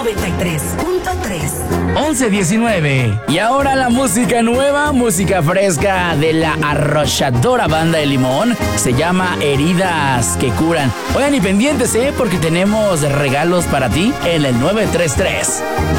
93.3. 11:19. Y ahora la música nueva, música fresca de la arrolladora Banda de Limón. Se llama Heridas que Curan. Oigan, y pendientes, porque tenemos regalos para ti en el 933.